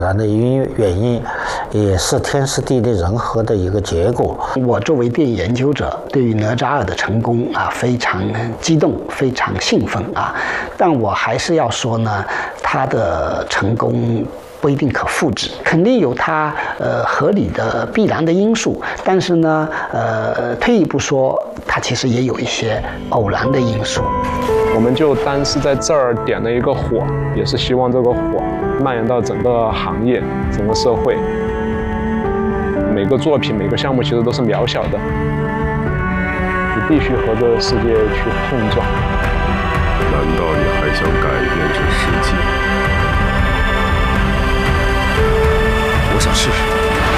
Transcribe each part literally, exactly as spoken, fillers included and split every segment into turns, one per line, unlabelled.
然的因原因，也是天时地利人和的一个结果。
我作为电影研究者，对于哪吒二的成功啊，非常激动，非常兴奋啊。但我还是要说呢，它的成功不一定可复制，肯定有它呃合理的必然的因素。但是呢，呃，退一步说，它其实也有一些偶然的因素。
我们就当是在这儿点了一个火，也是希望这个火蔓延到整个行业、整个社会。每个作品、每个项目其实都是渺小的，你必须和这个世界去碰撞。
难道你还想改变这世界？
我想试试。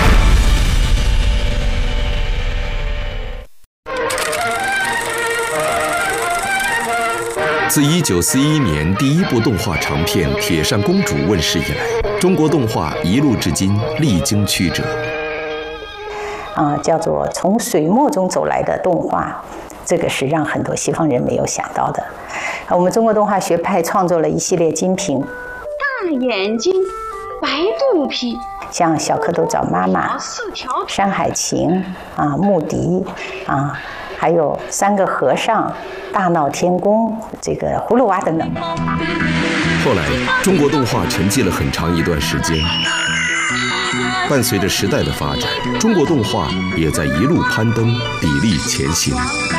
自一九四一年第一部动画长片《铁扇公主》问世以来，中国动画一路至今历经曲折。
啊，叫做从水墨中走来的动画，这个是让很多西方人没有想到的。我们中国动画学派创作了一系列精品，
大眼睛，白肚皮，
像小蝌蚪找妈妈、山海情啊、牧笛啊，还有三个和尚、大闹天宫、这个葫芦娃等等。
后来，中国动画沉寂了很长一段时间。伴随着时代的发展，中国动画也在一路攀登，砥砺前行。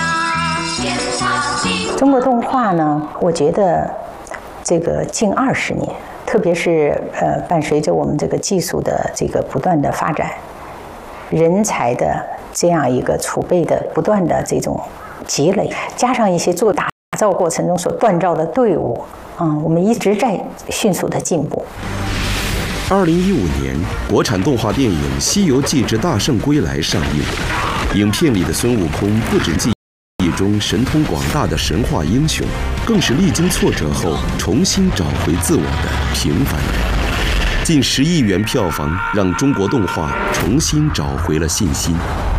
中国动画呢，我觉得这个近二十年，特别是呃，伴随着我们这个技术的这个不断的发展，人才的这样一个储备的不断的这种积累，加上一些做打造过程中所锻造的队伍，嗯，我们一直在迅速的进步。
二零一五年，国产动画电影《西游记之大圣归来》上映。影片里的孙悟空不止记忆中神通广大的神话英雄，更是历经挫折后重新找回自我的平凡人。近十亿元票房让中国动画重新找回了信心。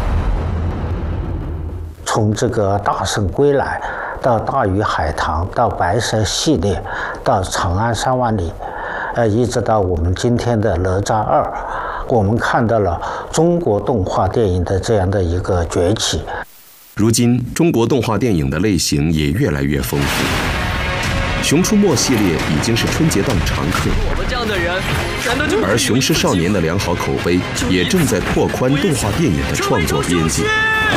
从这个大圣归来到大鱼海棠，到白蛇系列，到长安三万里。呃，一直到我们今天的哪吒二，我们看到了中国动画电影的这样的一个崛起。
如今，中国动画电影的类型也越来越丰富，《熊出没》系列已经是春节档常客。
我们这样的人，难道就……
而《雄狮少年》的良好口碑也正在拓宽动画电影的创作边界。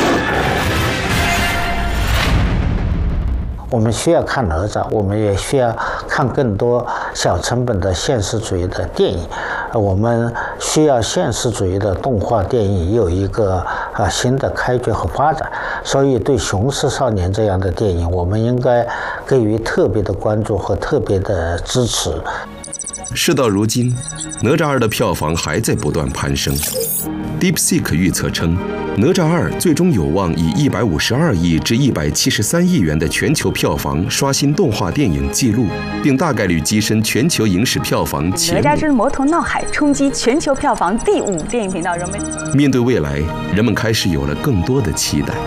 我们需要看哪吒，我们也需要看更多小成本的现实主义的电影。我们需要现实主义的动画电影有一个啊新的开掘和发展。所以，对《雄狮少年》这样的电影，我们应该给予特别的关注和特别的支持。
事到如今，哪吒二的票房还在不断攀升。DeepSeek 预测称，哪吒二最终有望以一百五十二亿至一百七十三亿元的全球票房刷新动画电影纪录，并大概率跻身全球影史票房前五。
哪吒之魔童闹海冲击全球票房第五，电影频道人们
面对未来，人们开始有了更多的期待。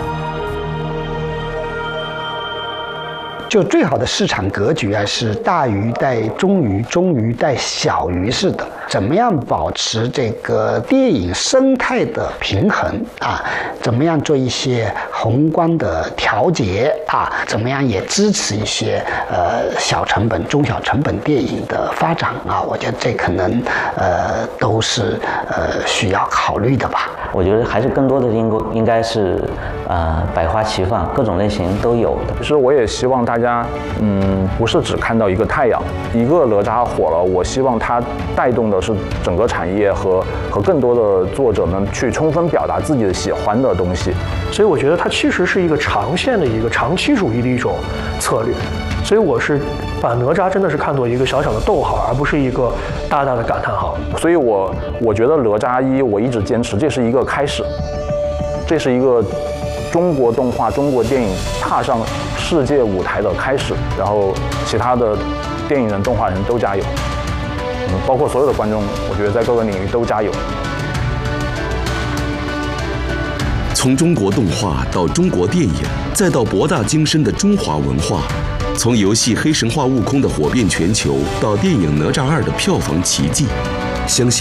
就最好的市场格局啊，是大鱼带中鱼，中鱼带小鱼似的。怎么样保持这个电影生态的平衡啊？怎么样做一些宏观的调节啊？怎么样也支持一些呃小成本、中小成本电影的发展啊？我觉得这可能呃都是呃需要考虑的吧。
我觉得还是更多的应该应该是呃百花齐放，各种类型都有的。
其实我也希望大家嗯不是只看到一个太阳，一个哪吒火了，我希望它带动的是整个产业和和更多的作者们去充分表达自己的喜欢的东西。
所以我觉得它其实是一个长线的一个长期主义的一种策略。所以我是把哪吒真的是看作一个小小的逗号，而不是一个大大的感叹号。
所以我我觉得哪吒一我一直坚持，这是一个开始，这是一个中国动画、中国电影踏上世界舞台的开始。然后其他的电影人、动画人都加油，嗯，包括所有的观众，我觉得在各个领域都加油。
从中国动画到中国电影，再到博大精深的中华文化，从游戏《黑神话：悟空》的火遍全球，到电影《哪吒二》的票房奇迹， 相信。